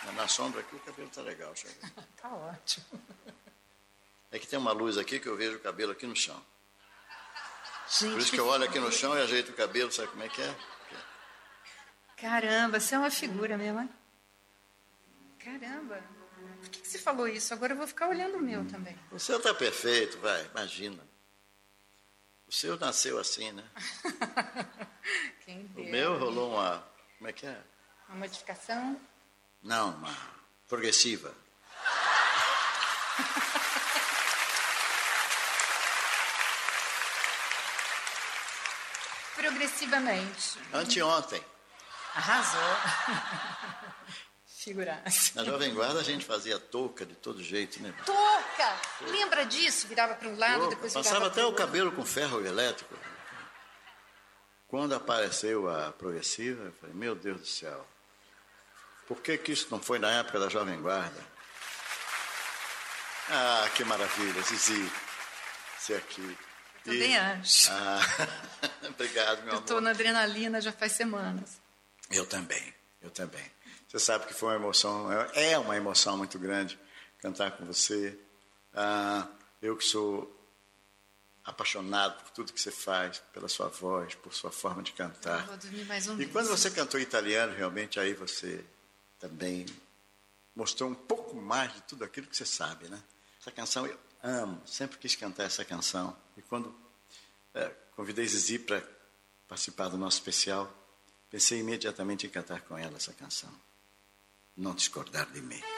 Na sombra aqui o cabelo está legal, chega. Tá ótimo. É que tem uma luz aqui que eu vejo o cabelo aqui no chão. Gente, Por isso que eu olho aqui no chão e ajeito o cabelo, sabe como é que é? Caramba, você é uma figura mesmo, hein? Caramba. Por que você falou isso? Agora eu vou ficar olhando o meu também. O seu está perfeito, vai, imagina. O seu nasceu assim, né? Quem O dera. meu rolou uma... Como é que é? Uma modificação? Não, uma progressiva. Progressivamente. Anteontem, Arrasou. Figuraça. na Jovem Guarda, a gente fazia touca de todo jeito, né? Touca! Lembra disso? Virava para um lado, Touca, depois virava passava para até o o cabelo com ferro elétrico. Quando apareceu a progressiva, eu falei, meu Deus do céu, por que isso não foi na época da Jovem Guarda? Ah, que maravilha, Zizi, você aqui. Eu também acho. Ah, obrigado, meu Eu amor. estou na adrenalina já faz semanas. Eu também. Você sabe que foi uma emoção, é uma emoção muito grande cantar com você. Eu que sou apaixonado por tudo que você faz, pela sua voz, por sua forma de cantar. Eu vou dormir mais um E mês. quando você cantou italiano, realmente, aí você também mostrou um pouco mais de tudo aquilo que você sabe, né? Essa canção eu amo, sempre quis cantar essa canção. E quando convidei Zizi para participar do nosso especial, pensei imediatamente em cantar com ela essa canção. Não discordar de mim.